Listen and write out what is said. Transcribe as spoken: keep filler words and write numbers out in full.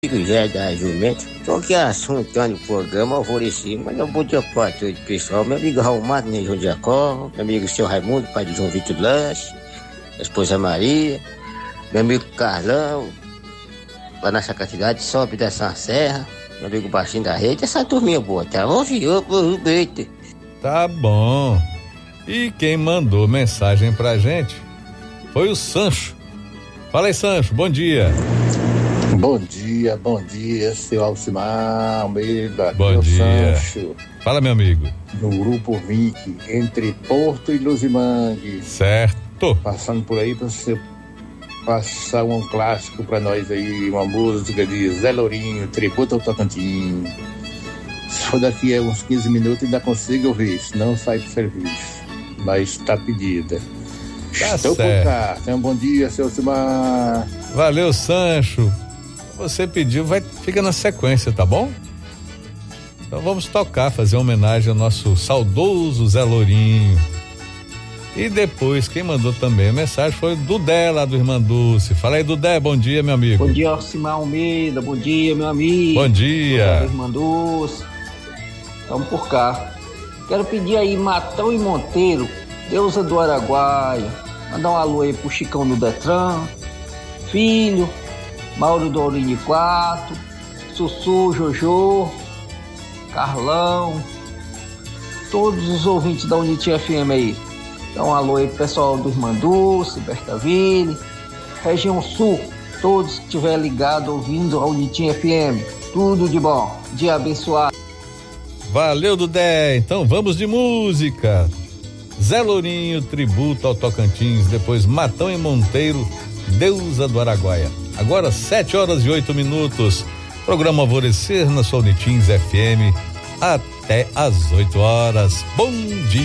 José da Jumento, só que assunto no programa alvoreci, mas eu vou dia quatro hoje, pessoal. Meu amigo Raul Mato, né, João Jacó, meu amigo seu Raimundo, pai de João Vitor Lanche, a esposa Maria, meu amigo Carlão, lá na Sacatidade, sobe dessa serra, meu amigo Baixinho da Rede, essa turminha boa, tá? Ouve, ouve, ouve. Tá bom. E quem mandou mensagem pra gente foi o Sancho. Fala aí, Sancho, bom dia. Bom dia, bom dia, seu Alcimar Almeida. Bom dia. Sancho, fala, meu amigo. No grupo vinte, entre Porto e Luzimangue. Certo. Passando por aí para você passar um clássico para nós aí, uma música de Zé Lourinho, Tributo ao Tocantins. Se for daqui a uns quinze minutos ainda consigo ouvir, senão sai pro serviço. Mas tá pedida. Tá Estou certo. por cá. Tenha um bom dia, seu Alcimar. Valeu, Sancho. Você pediu, vai, fica na sequência, tá bom? Então vamos tocar, fazer uma homenagem ao nosso saudoso Zé Lourinho. E depois, quem mandou também a mensagem foi o Dudé, lá do Irmã Dulce. Fala aí, Dudé, bom dia, meu amigo. Bom dia, Alcimar Almeida, bom dia, meu amigo. Bom dia. Irmã Dulce. Estamos por cá. Quero pedir aí Matão e Monteiro, Deusa do Araguaia. Mandar um alô aí pro Chicão do Detran, Filho, Mauro Dourini quatro, Sussu, Jojo, Carlão, todos os ouvintes da Unitim F M aí. Dá um alô aí pro pessoal do Irmã Dulce, Bertaville, região sul, todos que estiver ligado ouvindo a Unitim F M. Tudo de bom, dia abençoado. Valeu, Dudé. Então vamos de música. Zé Lourinho, tributo ao Tocantins, depois Matão e Monteiro, Deusa do Araguaia. Agora sete horas e oito minutos. Programa Alvorecer na sua Unitins F M até às oito horas. Bom dia.